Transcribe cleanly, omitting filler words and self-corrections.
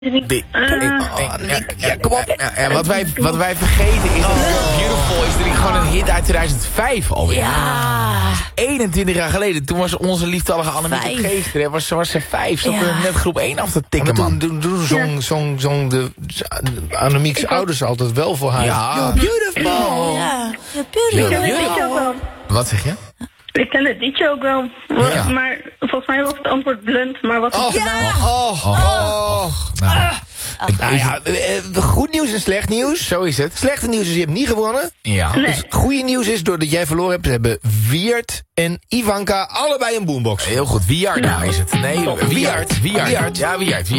Kom op. Ja, wat wij vergeten is dat Beautiful is er gewoon een hit uit 2005 alweer. Ja. 21 jaar geleden. Toen was onze lieftallige Annemiek op Geesteren. Was ze 5. Zat er net groep 1 af te tikken, man. Toen zong de Annemiek's ouders altijd wel voor haar. Ja. You're beautiful. Ja. You're Ik ken het liedje ook wel. Wat zeg je? Ik ken het liedje ook wel. Ja. Maar volgens mij was het antwoord blunt. Maar wat is het Goed nieuws en slecht nieuws. Zo is het. Slechte nieuws is, je hebt niet gewonnen. Ja. Nee. Dus goede nieuws is, doordat jij verloren hebt, hebben Wiert en Ivanka allebei een boombox. Heel goed. Wiard is het. Nee, Wiard. Ja, Wiard.